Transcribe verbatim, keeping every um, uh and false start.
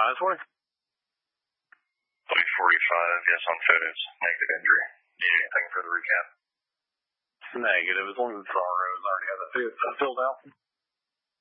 eyes for you? three forty-five, yes, on photos. Negative injury. Need anything for the recap? Negative. As long as the R Os already have that filled out.